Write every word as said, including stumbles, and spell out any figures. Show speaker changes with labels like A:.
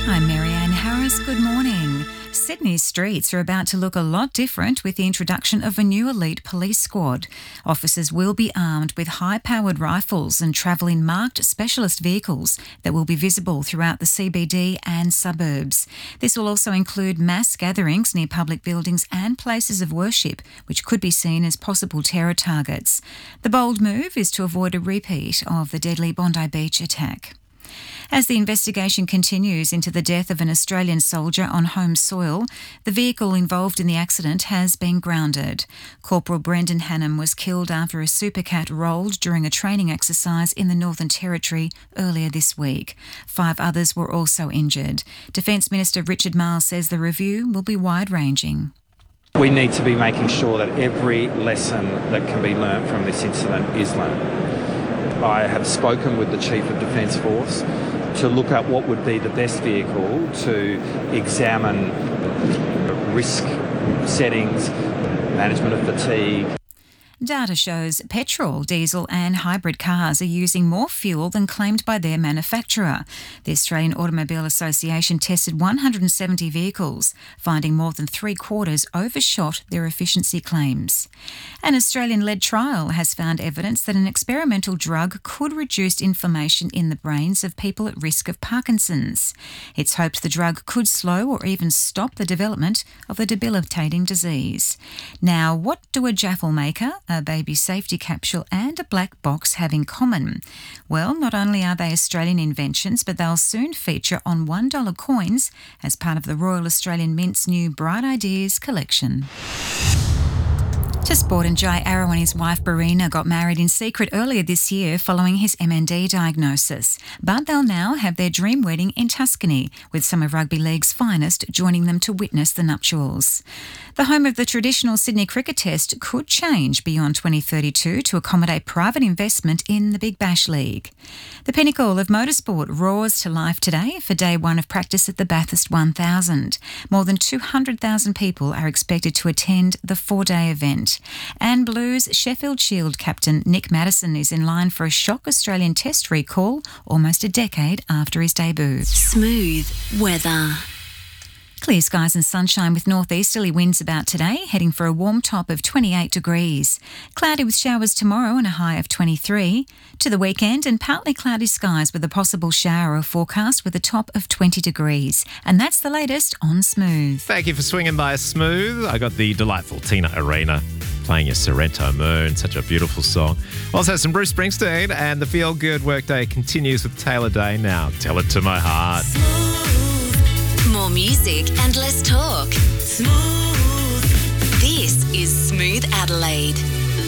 A: I'm Marianne Harris. Good morning. Sydney's streets are about to look a lot different with the introduction of a new elite police squad. Officers will be armed with high-powered rifles and travel in marked specialist vehicles that will be visible throughout the C B D and suburbs. This will also include mass gatherings near public buildings and places of worship, which could be seen as possible terror targets. The bold move is to avoid a repeat of the deadly Bondi Beach attack. As the investigation continues into the death of an Australian soldier on home soil, the vehicle involved in the accident has been grounded. Corporal Brendan Hannam was killed after a Supercat rolled during a training exercise in the Northern Territory earlier this week. Five others were also injured. Defence Minister Richard Marles says the review will be wide-ranging.
B: We need to be making sure that every lesson that can be learnt from this incident is learnt. I have spoken with the Chief of Defence Force to look at what would be the best vehicle to examine risk settings, management of fatigue.
A: Data shows petrol, diesel and hybrid cars are using more fuel than claimed by their manufacturer. The Australian Automobile Association tested one hundred seventy vehicles, finding more than three quarters overshot their efficiency claims. An Australian-led trial has found evidence that an experimental drug could reduce inflammation in the brains of people at risk of Parkinson's. It's hoped the drug could slow or even stop the development of the debilitating disease. Now, what do a Jaffle maker, a baby safety capsule and a black box have in common? Well, not only are they Australian inventions, but they'll soon feature on one dollar coins as part of the Royal Australian Mint's new Bright Ideas collection. To sport, and Jai Arrow and his wife Barina got married in secret earlier this year following his M N D diagnosis. But they'll now have their dream wedding in Tuscany, with some of rugby league's finest joining them to witness the nuptials. The home of the traditional Sydney Cricket Test could change beyond twenty thirty-two to accommodate private investment in the Big Bash League. The pinnacle of motorsport roars to life today for day one of practice at the Bathurst one thousand. More than two hundred thousand people are expected to attend the four-day event. And Blues Sheffield Shield captain Nick Maddison is in line for a shock Australian Test recall almost a decade after his debut.
C: Smooth weather.
A: Clear skies and sunshine with northeasterly winds about today, heading for a warm top of twenty-eight degrees. Cloudy with showers tomorrow and a high of twenty-three. To the weekend, and partly cloudy skies with a possible shower or forecast with a top of twenty degrees. And that's the latest on Smooth.
D: Thank you for swinging by Smooth. I got the delightful Tina Arena playing your Sorrento Moon. Such a beautiful song. Also some Bruce Springsteen, and the Feel Good Workday continues with Taylor Day now. Tell it to my heart.
C: More music and less talk. Smooth. This is Smooth Adelaide.